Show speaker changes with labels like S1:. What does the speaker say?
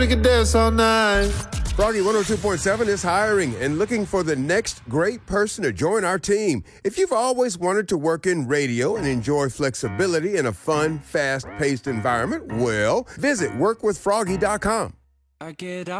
S1: We can dance all night.
S2: Froggy 102.7 is hiring and looking for the next great person to join our team. If you've always wanted to work in radio and enjoy flexibility in a fun, fast-paced environment, well, visit workwithfroggy.com.
S3: I get